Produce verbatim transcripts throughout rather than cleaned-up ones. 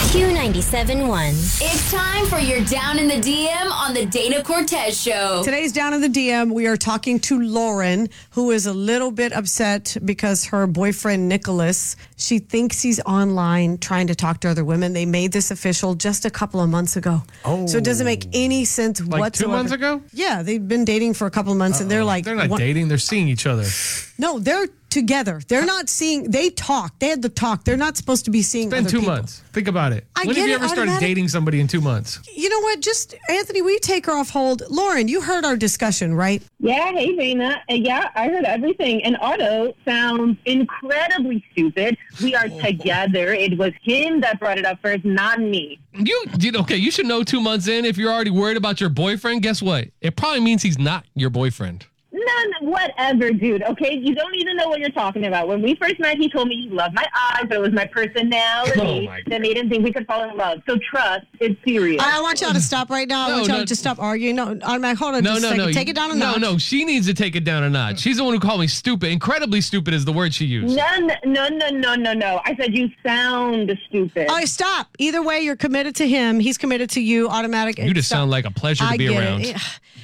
Q ninety-seven point one. It's time for your Down in the D M on the Dana Cortez Show. Today's Down in the D M, we are talking to Lauren, who is a little bit upset because her boyfriend, Nicholas, she thinks he's online trying to talk to other women. They made this official just a couple of months ago. Oh. So it doesn't make any sense Like whatsoever. two months ago? Yeah, they've been dating for a couple of months, and they're like... They're not one- dating. They're seeing each other. No, they're together. They're not seeing... They talk. They had the talk. They're not supposed to be seeing It's been other two people. months. Think about it. I when get have you it, ever started automatic- dating somebody in two months? You know what? Just, Anthony, will you take her off hold? Lauren, you heard our discussion, right? Yeah, hey, Dana. Uh, yeah, I heard everything. And Otto sounds incredibly stupid. We are together. It was him that brought it up first, not me. You, you okay? You should know two months in if you're already worried about your boyfriend. Guess what? It probably means he's not your boyfriend. None, whatever, dude, okay? You don't even know what you're talking about. When we first met, he told me he loved my eyes, but it was my personality Oh, my that made him think we could fall in love. So trust, it's serious. I want y'all to stop right now. I No, want y'all no. to stop arguing. No, automatic. Hold on No, just no, a second. no. Take it down a no, notch. No, She needs to take it down a notch. She's the one who called me stupid. Incredibly stupid is the word she used. No, no, no, no, no, no. I said you sound stupid. All right, stop. Either way, you're committed to him. He's committed to you. Automatic. You just stop. sound like a pleasure to I be get around. it.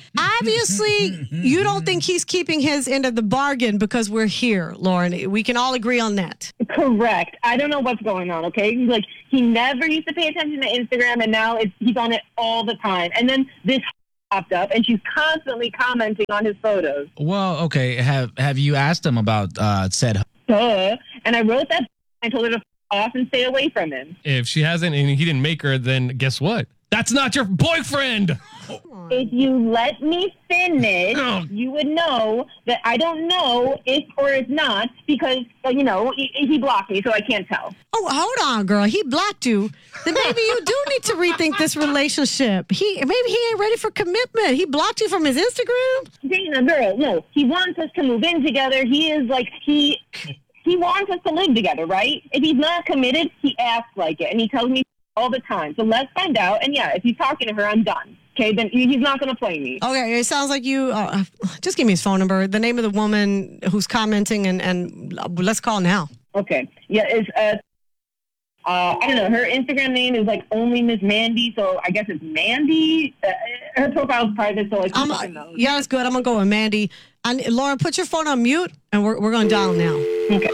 Obviously, you don't think he's keeping his end of the bargain because we're here, Lauren. We can all agree on that. Correct. I don't know what's going on, okay? Like, he never used to pay attention to Instagram, and now it's, he's on it all the time. And then this popped up, and she's constantly commenting on his photos. Well, okay. Have Have you asked him about uh, said? Duh. And I wrote that. I told her to f- off and stay away from him. If she hasn't and he didn't make her, then guess what? That's not your boyfriend. If you let me finish, Oh. you would know that I don't know if or if not because, uh, you know, he, he blocked me, so I can't tell. Oh, hold on, girl. He blocked you. Then maybe you do need to rethink this relationship. He maybe he ain't ready for commitment. He blocked you from his Instagram. Dating a girl, no. He wants us to move in together. He is like, he... He wants us to live together, right? If he's not committed, he acts like it, and he tells me all the time. So let's find out. And yeah, if he's talking to her, I'm done. Okay, then he's not going to play me. Okay, it sounds like you. Uh, just give me his phone number, the name of the woman who's commenting, and and let's call now. Okay, yeah, it's uh, uh, I don't know. Her Instagram name is like only Miss Mandy, so I guess it's Mandy. Uh, her profile is private, so like I'm, who fucking knows? yeah, that's good. I'm gonna go with Mandy. And Lauren, put your phone on mute, and we're we're gonna dial now. Okay.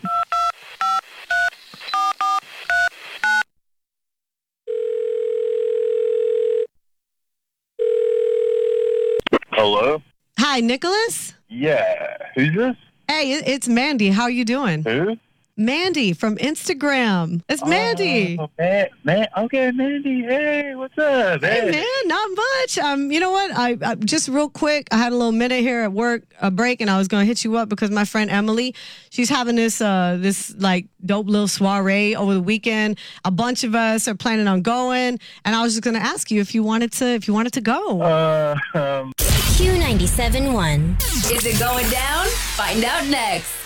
Hello? Hi, Nicholas. Yeah. Who's this? Hey, it- it's Mandy. How you doing? Who? Mandy from Instagram. It's Mandy. Oh, man, man. Okay, Mandy. Hey, what's up? Hey man, not much. Um, you know what? I, I just real quick. I had a little minute here at work, a break, and I was gonna hit you up because my friend Emily, she's having this uh this like dope little soiree over the weekend. A bunch of us are planning on going, and I was just gonna ask you if you wanted to if you wanted to go. Uh, um, Q ninety-seven point one. Is it going down? Find out next.